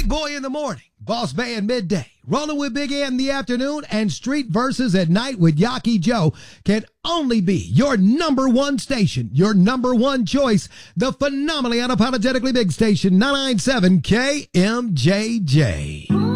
Big Boy in the morning, Boss Man midday, Rolling with Big Ant in the afternoon, and Street Verses at night with Yaki Joe can only be your number one station, your number one choice, the phenomenally unapologetically big station, 997 KMJJ.